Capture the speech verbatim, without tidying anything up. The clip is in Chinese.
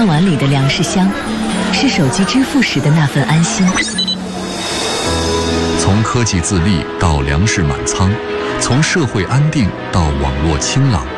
饭碗里的粮食香，是手机支付时的那份安心。 从科技自立到粮食满仓，从社会安定到网络清朗，